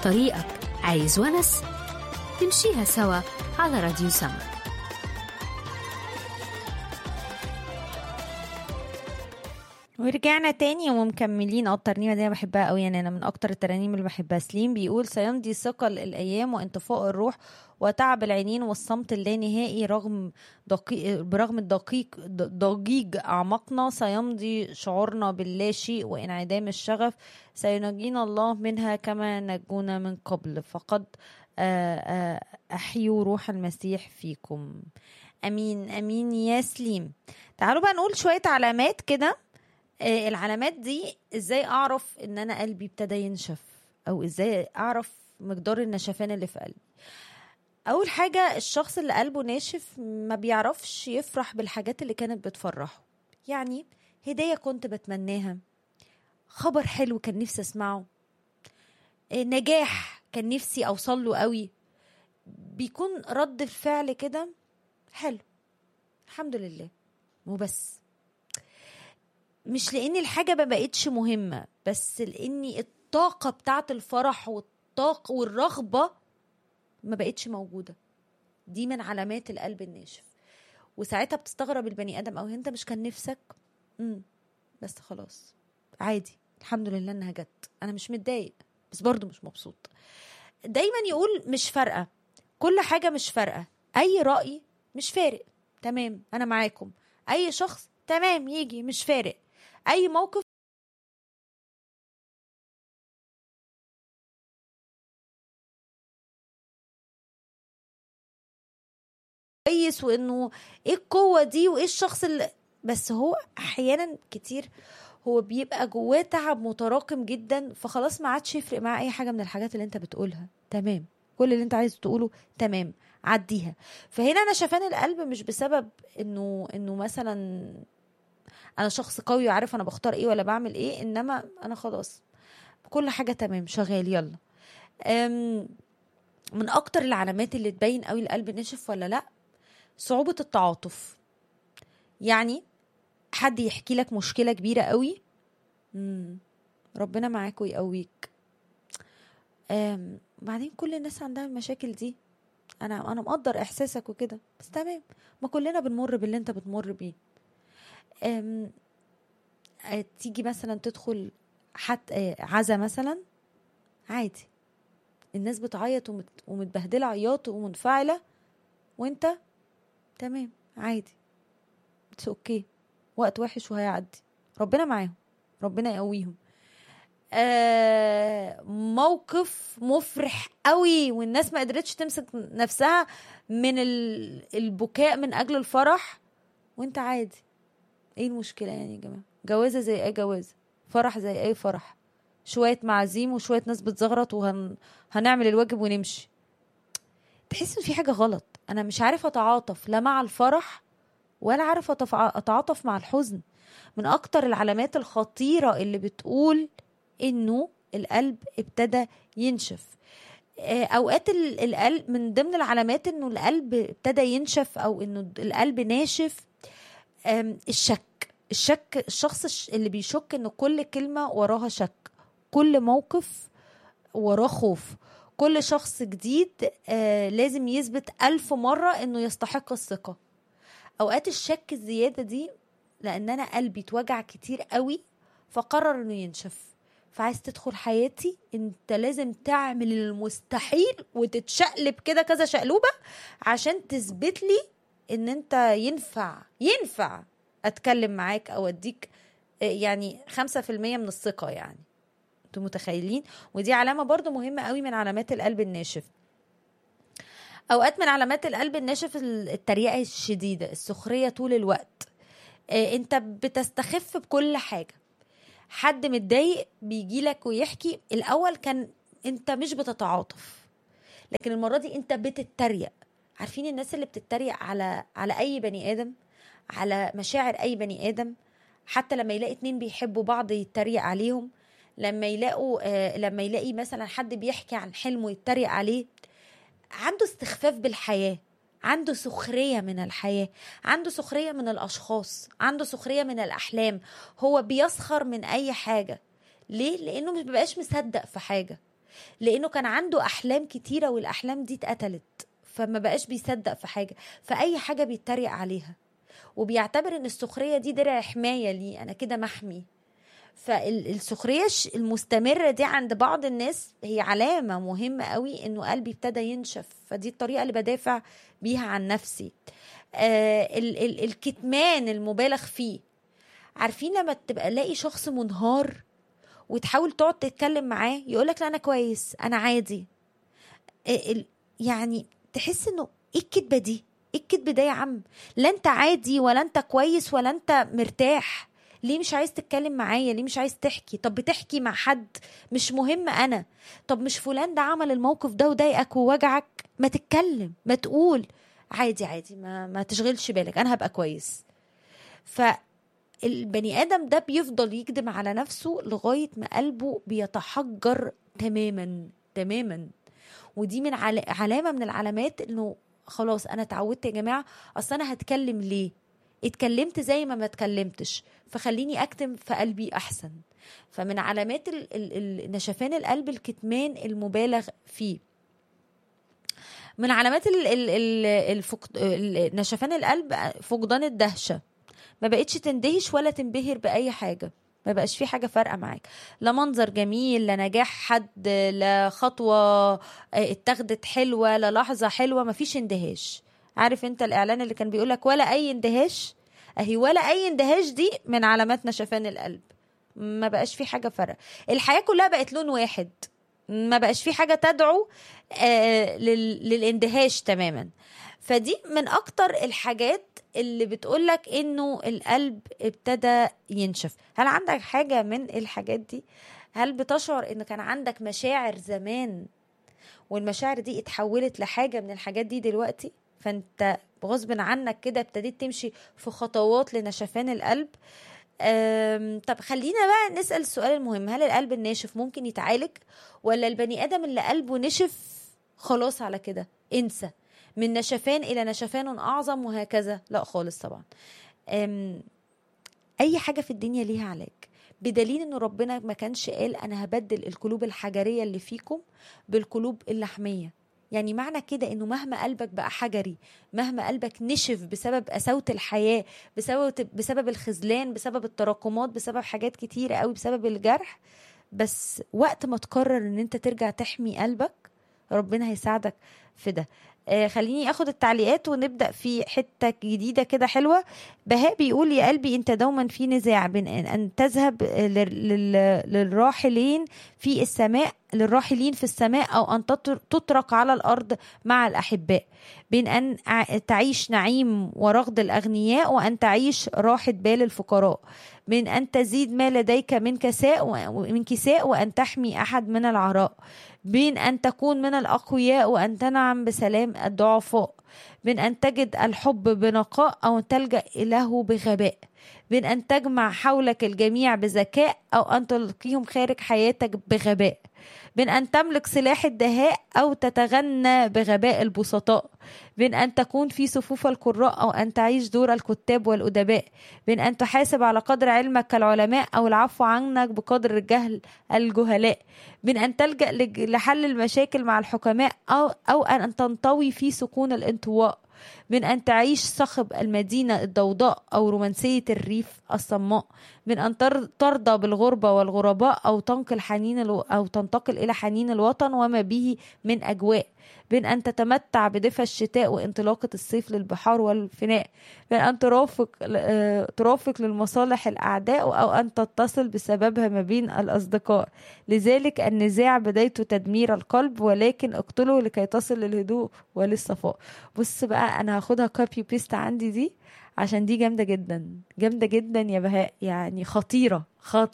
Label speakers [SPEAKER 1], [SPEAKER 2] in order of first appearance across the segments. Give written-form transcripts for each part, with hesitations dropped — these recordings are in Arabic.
[SPEAKER 1] طريقك عايز ونس؟ نمشيها سوا على راديو سما.
[SPEAKER 2] ورجعنا تاني ومكملين. الترنيمة دي بحبها قوي، يعني أنا من أكتر الترانيم اللي بحبها. سليم بيقول: سيمضي ثقل الأيام وانطفاء الروح وتعب العينين والصمت اللانهائي برغم ضجيج أعماقنا، سيمضي شعورنا باللا شيء وانعدام الشغف، سينجينا الله منها كما نجونا من قبل، فقد أحيوا روح المسيح فيكم. أمين أمين يا سليم. تعالوا بقى نقول شوية علامات كده. العلامات دي ازاي اعرف ان انا قلبي ابتدى ينشف، او ازاي اعرف مقدار النشفان اللي في قلبي؟ اول حاجة، الشخص اللي قلبه ناشف ما بيعرفش يفرح بالحاجات اللي كانت بتفرحه. يعني هدية كنت بتمناها، خبر حلو كان نفسي اسمعه، نجاح كان نفسي اوصل له قوي، بيكون رد الفعل كده حلو الحمد لله وبس. مش لان الحاجة ما بقتش مهمة، بس لاني الطاقة بتاعت الفرح والطاقة والرغبة ما بقتش موجودة. دي من علامات القلب الناشف. وساعتها بتستغرب البني ادم، او انت مش كان نفسك بس خلاص عادي الحمد لله انها جت، انا مش متضايق بس برضو مش مبسوط. دايما يقول مش فارقة، كل حاجة مش فارقة، اي رأي مش فارق، تمام انا معاكم، اي شخص تمام يجي مش فارق، اي موقف كويس، وانه ايه القوة دي وايه الشخص اللي، بس هو احيانا كتير هو بيبقى جواه تعب متراكم جدا، فخلاص ما عادش يفرق معاه اي حاجة من الحاجات اللي انت بتقولها، تمام كل اللي انت عايز تقوله تمام عديها. فهنا نشفان القلب مش بسبب انه مثلا انا شخص قوي وعارف انا بختار ايه ولا بعمل ايه، انما انا خلاص كل حاجة تمام شغال يلا. من اكتر العلامات اللي تبين قوي القلب نشف ولا لا، صعوبة التعاطف. يعني حد يحكي لك مشكلة كبيرة قوي، ربنا معاك ويقويك، بعدين كل الناس عندها المشاكل دي، انا مقدر احساسك وكده بس تمام، ما كلنا بنمر باللي انت بتمر بيه. تيجي مثلا تدخل حتى عزا مثلا، عادي الناس بتعيط ومتبهدله عياط ومنفعله، وانت تمام عادي اتس اوكي، وقت وحش وهيعدي، ربنا معاهم ربنا يقويهم. موقف مفرح قوي والناس ما قدرتش تمسك نفسها من البكاء من اجل الفرح، وانت عادي، ايه المشكله يعني يا جماعه؟ جوازه زي اي جوازه، فرح زي اي فرح، شويه معازيم وشويه ناس بتزغرط هنعمل الواجب ونمشي. تحس ان في حاجه غلط، انا مش عارفه اتعاطف لا مع الفرح ولا عارفه اتعاطف مع الحزن. من اكتر العلامات الخطيره اللي بتقول انه القلب ابتدى ينشف. اوقات القلب من ضمن العلامات انه القلب ابتدى ينشف او انه القلب ناشف. الشك، الشخص اللي بيشك انه كل كلمة وراها شك، كل موقف وراه خوف، كل شخص جديد لازم يثبت 1000 مرة انه يستحق الثقة. اوقات الشك الزيادة دي لان انا قلبي اتوجع كتير قوي فقرر انه ينشف، فعايز تدخل حياتي انت لازم تعمل المستحيل وتتشقلب كده كذا شقلوبة عشان تثبت لي ان انت ينفع اتكلم معاك او اديك يعني 5% من الثقة. يعني انتوا متخيلين؟ ودي علامة برضو مهمة قوي من علامات القلب الناشف. اوقات من علامات القلب الناشف التريقة الشديدة، السخرية طول الوقت، انت بتستخف بكل حاجة. حد متضايق بيجيلك ويحكي، الاول كان انت مش بتتعاطف، لكن المرة دي انت بتتريق. عارفين الناس اللي بتتريق على اي بني ادم، على مشاعر اي بني ادم، حتى لما يلاقي اتنين بيحبوا بعض يتريق عليهم، لما يلاقي مثلا حد بيحكي عن حلمه يتريق عليه. عنده استخفاف بالحياة، عنده سخرية من الحياة، عنده سخرية من الأشخاص، عنده سخرية من الأحلام، هو بيسخر من أي حاجة. ليه؟ لأنه مش بيبقاش مصدق في حاجة. لانه كان عنده احلام كتيره والاحلام دي اتقتلت، فما بقاش بيصدق في حاجه، فاي حاجه بيتريق عليها، وبيعتبر ان السخريه دي درع حمايه لي، انا كده محمي. فالسخريه المستمره دي عند بعض الناس هي علامه مهمه قوي انه قلبي ابتدى ينشف، فدي الطريقه اللي بدافع بيها عن نفسي. الكتمان المبالغ فيه. عارفين لما تبقى لاقي شخص منهار وتحاول تقعد تتكلم معاه يقولك لا انا كويس انا عادي، يعني تحس انه ايه الكدبه دي، ايه الكدب ده يا عم؟ لا انت عادي ولا انت كويس ولا انت مرتاح، ليه مش عايز تتكلم معايا؟ ليه مش عايز تحكي؟ طب بتحكي مع حد مش مهم انا؟ طب مش فلان ده عمل الموقف ده وضايقك ووجعك؟ ما تتكلم، ما تقول عادي عادي، ما تشغلش بالك، انا هبقى كويس. فالبني ادم ده بيفضل يكدم على نفسه لغاية ما قلبه بيتحجر تماما تماما. ودي من علامة من العلامات انه خلاص انا اتعودت يا جماعة، اصل انا هتكلم ليه؟ اتكلمت زي ما اتكلمتش، فخليني اكتم في قلبي احسن. فمن علامات نشفان القلب الكتمان المبالغ فيه. من علامات نشفان القلب فقدان الدهشة، ما بقتش تندهش ولا تنبهر بأي حاجة، ما بقاش في حاجة فارقة معاك، لا منظر جميل، لا نجاح حد، لا خطوة اتخذت حلوة، لا لحظة حلوة، ما فيش اندهاش. عارف انت الإعلان اللي كان بيقولك ولا أي اندهاش؟ اهي ولا أي اندهاش دي من علامات نشفان القلب. ما بقاش في حاجة فارقة، الحياة كلها بقت لون واحد، ما بقاش في حاجة تدعو للاندهاش تماما. فدي من أكتر الحاجات اللي بتقولك انه القلب ابتدى ينشف. هل عندك حاجة من الحاجات دي؟ هل بتشعر ان كان عندك مشاعر زمان والمشاعر دي اتحولت لحاجة من الحاجات دي دلوقتي، فانت غصب عنك كده ابتديت تمشي في خطوات لنشفان القلب؟ طب خلينا بقى نسأل السؤال المهم، هل القلب الناشف ممكن يتعالج، ولا البني ادم اللي قلبه نشف خلاص على كده انسى، من نشفان إلى نشفان أعظم وهكذا؟ لا خالص طبعا. أي حاجة في الدنيا ليها علاج، بدليل أنه ربنا ما كانش قال أنا هبدل القلوب الحجرية اللي فيكم بالقلوب اللحمية. يعني معنى كده أنه مهما قلبك بقى حجري، مهما قلبك نشف بسبب قساوة الحياة، بسبب الخذلان، بسبب التراكمات، بسبب حاجات كتيرة قوي، بسبب الجرح، بس وقت ما تقرر أن أنت ترجع تحمي قلبك ربنا هيساعدك في ده. خليني اخد التعليقات ونبدأ في حتة جديدة كده حلوة. بهاء بيقول يا قلبي انت دوما في نزاع بين ان تذهب للراحلين في السماء، للراحلين في السماء، او ان تترك على الارض مع الاحباء، بين ان تعيش نعيم ورغد الاغنياء وان تعيش راحة بال الفقراء، بين ان تزيد ما لديك من كساء وان تحمي احد من العراء، بين أن تكون من الأقوياء وأن تنعم بسلام الضعفاء، بين أن تجد الحب بنقاء أو تلجأ إليه بغباء، بين أن تجمع حولك الجميع بذكاء أو أن تلقيهم خارج حياتك بغباء، بين أن تملك سلاح الدهاء أو تتغنى بغباء البسطاء، بين أن تكون في صفوف القراء أو أن تعيش دور الكتاب والأدباء، بين أن تحاسب على قدر علمك كالعلماء أو العفو عنك بقدر الجهل الجهلاء، بين أن تلجأ لحل المشاكل مع الحكماء أو أن تنطوي في سكون الانطواء، من أن تعيش صخب المدينة الضوضاء أو رومانسية الريف الصماء، من أن ترضى بالغربة والغرباء أو تنتقل إلى حنين الوطن وما به من أجواء، بين أن تتمتع بدفء الشتاء وانطلاقة الصيف للبحار والفناء، بين أن ترافق للمصالح الأعداء أو أن تتصل بسببها ما بين الأصدقاء. لذلك النزاع بدايته تدمير القلب، ولكن اقتله لكي تصل للهدوء وللصفاء. بص بقى أنا هاخدها كوبي بيست عندي دي عشان دي جامدة جدا جامدة جدا يا بهاء، يعني خطيرة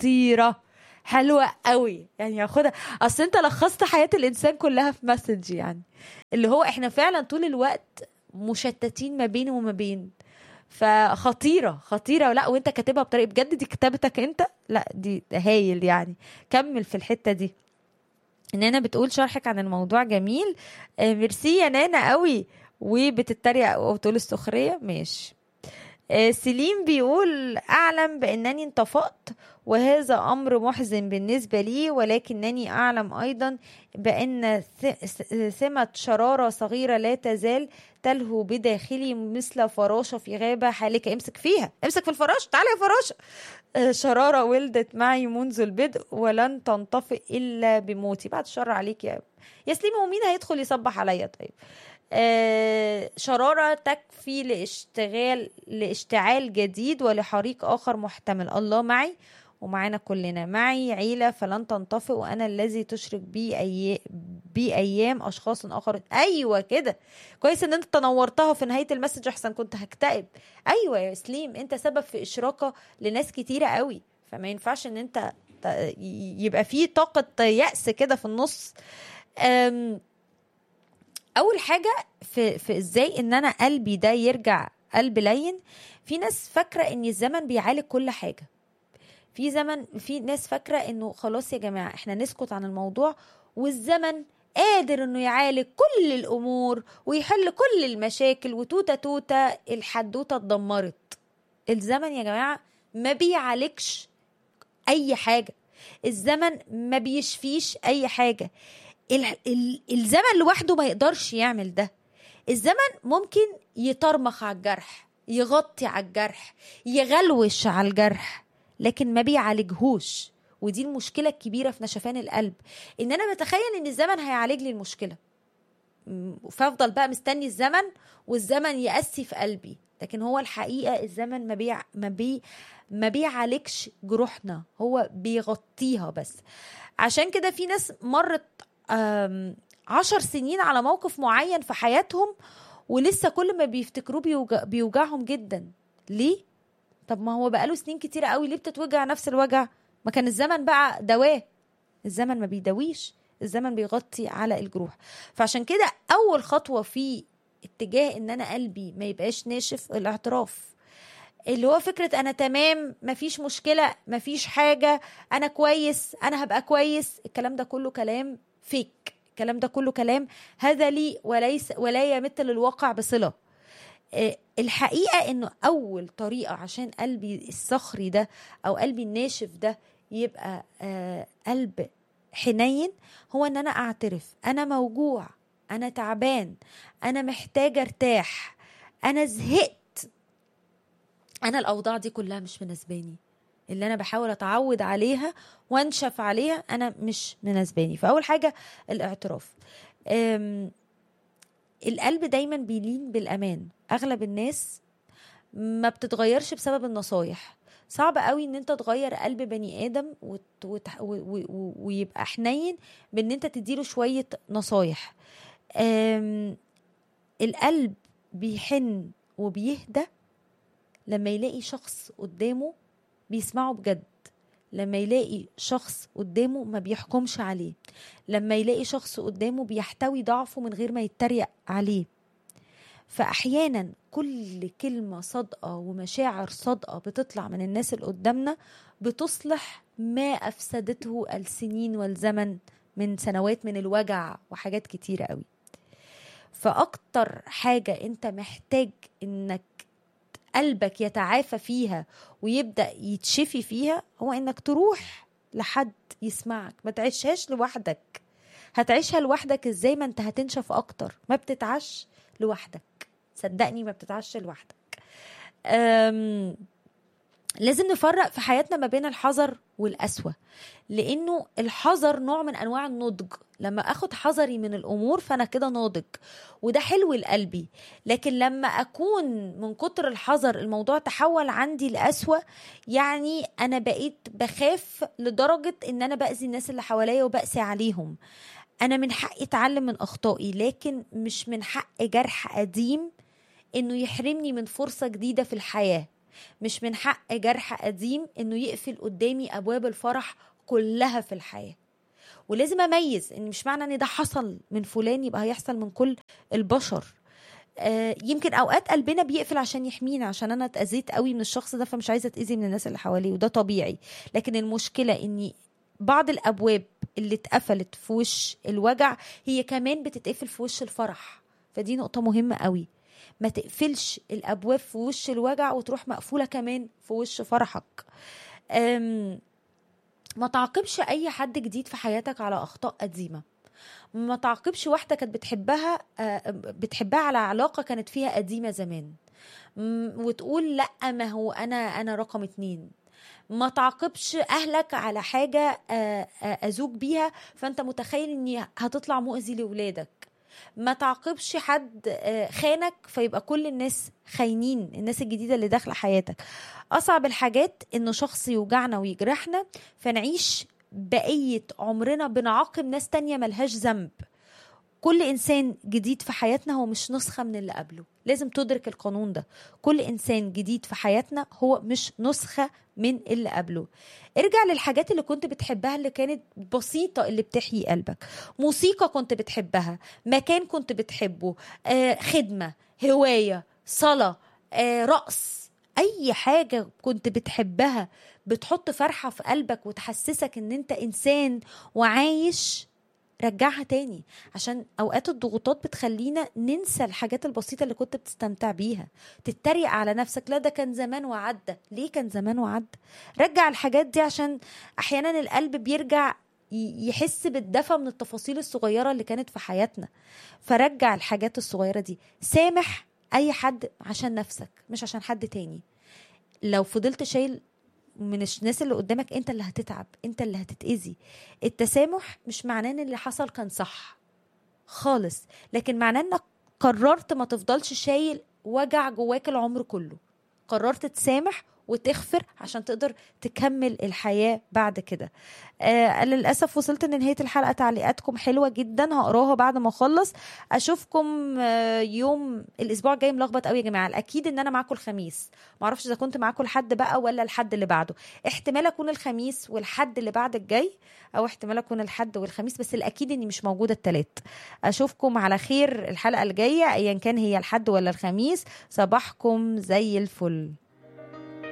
[SPEAKER 2] حلوة قوي، يعني هاخدها. اصل انت لخصت حياة الانسان كلها في مسج، يعني اللي هو احنا فعلا طول الوقت مشتتين ما بين وما بين، فخطيرة لا وانت كاتبها بطريقة بجد دي كتابتك انت، لا دي هايل يعني. كمل في الحتة دي. نانا بتقول شرحك عن الموضوع جميل. ميرسي يا نانا قوي، وبتتريق او تقول السخرية ماشي. سليم بيقول أعلم بأنني انطفأت وهذا أمر محزن بالنسبة لي، ولكنني أعلم أيضا بأن ثمة شرارة صغيرة لا تزال تلهو بداخلي مثل فراشة في غابة حالك. امسك فيها، امسك في الفراشة، تعالى يا فراشة. شرارة ولدت معي منذ البدء ولن تنطفئ إلا بموتي. بعد الشر عليك يا سليم، ومين هيدخل يصبح عليا؟ طيب. شرارة تكفي لاشتعال جديد ولحريق آخر محتمل. الله معي ومعنا كلنا، معي عيلة فلن تنطفئ، وأنا الذي تشرك بي أيام أشخاص آخر. أيوة كده، كويس إن أنت تنورتها في نهاية المسج، أحسن كنت هكتئب. أيوة يا سليم، أنت سبب في إشراقة لناس كتيرة قوي، فما ينفعش إن أنت يبقى فيه طاقة يأس كده في النص. اول حاجه في ازاي ان انا قلبي ده يرجع قلب لين. في ناس فاكره ان الزمن بيعالج كل حاجه. في ناس فاكره انه خلاص يا جماعه احنا نسكت عن الموضوع والزمن قادر انه يعالج كل الامور ويحل كل المشاكل، وتوته توته الحدوته اتدمرت. الزمن يا جماعه ما بيعالجش اي حاجه، الزمن ما بيشفيش اي حاجه، الزمن لوحده ما يقدرش يعمل ده. الزمن ممكن يطرمخ على الجرح، يغطي على الجرح، يغلوش على الجرح، لكن ما بيعالجهوش. ودي المشكلة الكبيرة في نشفان القلب، ان انا بتخيل ان الزمن هيعالج لي المشكلة، فافضل بقى مستني الزمن والزمن يقسي في قلبي. لكن هو الحقيقة الزمن ما بيعالجش جروحنا، هو بيغطيها بس. عشان كده في ناس مرت 10 سنين على موقف معين في حياتهم ولسه كل ما بيفتكروه بيوجعهم جدا. ليه؟ طب ما هو بقاله سنين كتيرة قوي، ليه بتتوجع نفس الوجع؟ ما كان الزمن بقى دواه. الزمن ما بيداويش، الزمن بيغطي على الجروح. فعشان كده اول خطوة في اتجاه ان انا قلبي ما يبقاش ناشف الاعتراف، اللي هو فكرة أنا تمام، مفيش مشكلة، مفيش حاجة، أنا كويس، أنا هبقى كويس. الكلام ده كله كلام فيك، الكلام ده كله كلام هذلي ولا يمت للواقع بصلة. الحقيقة إنه أول طريقة عشان قلبي الصخري ده أو قلبي الناشف ده يبقى قلب حنين، هو إن أنا أعترف أنا موجوع، أنا تعبان، أنا محتاجة ارتاح، أنا زهقت، أنا الأوضاع دي كلها مش مناسباني، اللي أنا بحاول أتعود عليها وانشف عليها أنا مش مناسباني. فأول حاجة الاعتراف. القلب دايما بيلين بالأمان. أغلب الناس ما بتتغيرش بسبب النصايح. صعب قوي ان انت تغير قلب بني آدم ويبقى حنين بان انت تديله شوية نصايح. القلب بيحن وبيهدى لما يلاقي شخص قدامه بيسمعه بجد، لما يلاقي شخص قدامه ما بيحكمش عليه، لما يلاقي شخص قدامه بيحتوي ضعفه من غير ما يتريق عليه. فأحيانا كل كلمة صادقة ومشاعر صادقة بتطلع من الناس اللي قدامنا بتصلح ما أفسدته السنين والزمن من سنوات من الوجع وحاجات كتيرة قوي. فأكتر حاجة أنت محتاج إنك قلبك يتعافى فيها ويبدأ يتشفي فيها هو إنك تروح لحد يسمعك. ما تعيشهاش لوحدك. هتعيشها لوحدك إزاي؟ ما أنت هتنشف أكتر. ما بتتعش لوحدك، صدقني ما بتتعش لوحدك. لازم نفرق في حياتنا ما بين الحذر والقسوة، لأنه الحذر نوع من أنواع النضج. لما أخد حذري من الأمور فأنا كده ناضج، وده حلو لقلبي. لكن لما أكون من كتر الحذر الموضوع تحول عندي لقسوة، يعني أنا بقيت بخاف لدرجة إن أنا بأذي الناس اللي حواليا وبأسي عليهم. أنا من حقي أتعلم من أخطائي، لكن مش من حق جرح قديم إنه يحرمني من فرصة جديدة في الحياة. مش من حق جرح قديم إنه يقفل قدامي أبواب الفرح كلها في الحياة. ولازم أميز إن مش معنى إن ده حصل من فلان يبقى هيحصل من كل البشر. يمكن أوقات قلبنا بيقفل عشان يحمينا، عشان أنا اتأذيت قوي من الشخص ده فمش عايزة أتأذي من الناس اللي حواليه، وده طبيعي. لكن المشكلة إني بعض الأبواب اللي اتقفلت في وش الوجع هي كمان بتتقفل في وش الفرح. فدي نقطة مهمة قوي. ما تقفلش الابواب في وش الوجع وتروح مقفولة كمان في وش فرحك. ما تعاقبش اي حد جديد في حياتك على اخطاء قديمة. ما تعاقبش واحدة كانت بتحبها على علاقة كانت فيها قديمة زمان وتقول لا ما هو انا رقم 2. ما تعاقبش اهلك على حاجة ازوج بيها فانت متخيل اني هتطلع مؤذي لولادك. ما تعاقبش حد خانك فيبقى كل الناس خاينين، الناس الجديدة اللي داخلة حياتك. اصعب الحاجات انه شخص يوجعنا ويجرحنا فنعيش بقية عمرنا بنعاقب ناس تانية ملهاش ذنب. كل إنسان جديد في حياتنا هو مش نسخة من اللي قبله. لازم تدرك القانون ده. كل إنسان جديد في حياتنا هو مش نسخة من اللي قبله. ارجع للحاجات اللي كنت بتحبها اللي كانت بسيطة اللي بتحيي قلبك. موسيقى كنت بتحبها، مكان كنت بتحبه، خدمة، هواية، صلاة، رقص، أي حاجة كنت بتحبها بتحط فرحة في قلبك وتحسسك ان انت إنسان وعايش. رجعها تاني، عشان اوقات الضغوطات بتخلينا ننسى الحاجات البسيطة اللي كنت بتستمتع بيها. تتريق على نفسك، لا ده كان زمان وعدى. ليه كان زمان وعدى؟ رجع الحاجات دي، عشان احيانا القلب بيرجع يحس بالدفى من التفاصيل الصغيرة اللي كانت في حياتنا. فرجع الحاجات الصغيرة دي. سامح اي حد عشان نفسك مش عشان حد تاني. لو فضلت شايل من الناس اللي قدامك انت اللي هتتعب، انت اللي هتتأذي. التسامح مش معناه ان اللي حصل كان صح خالص، لكن معناه انك قررت ما تفضلش شايل وجع جواك العمر كله. قررت تسامح وتغفر عشان تقدر تكمل الحياة بعد كده. للأسف وصلت لنهاية الحلقة. تعليقاتكم حلوة جدا، هقراها بعد ما اخلص. اشوفكم يوم الاسبوع الجاي. ملخبط قوي يا جماعة. الاكيد ان انا معاكم الخميس، معرفش اذا كنت معاكم الحد بقى ولا الحد اللي بعده. احتمال اكون الخميس والحد اللي بعد الجاي، او احتمال اكون الحد والخميس، بس الاكيد اني مش موجودة التلات. اشوفكم على خير الحلقة الجاية ايا كان هي الحد ولا الخميس. صباحكم زي الفل.